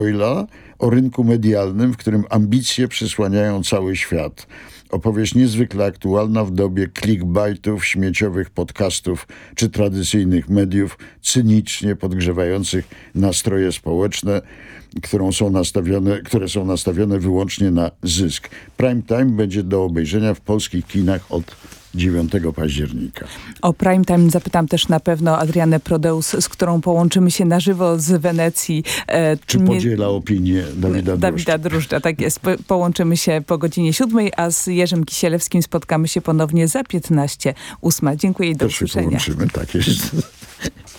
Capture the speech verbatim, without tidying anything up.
Boyla o rynku medialnym, w którym ambicje przysłaniają cały świat. Opowieść niezwykle aktualna w dobie clickbaitów, śmieciowych podcastów czy tradycyjnych mediów cynicznie podgrzewających nastroje społeczne, którą są nastawione, które są nastawione wyłącznie na zysk. Prime Time będzie do obejrzenia w polskich kinach od dziewiątego października. O Prime Time zapytam też na pewno Adriannę Prodeus, z którą połączymy się na żywo z Wenecji. E, Czy nie... podziela opinię Dawida Drożdża? Dawida Drożdża, tak jest. Po, połączymy się po godzinie siódmej, a z Jerzym Kisielewskim spotkamy się ponownie za piętnaście ósma. Dziękuję i do Też się usłyszenia. połączymy, tak jest.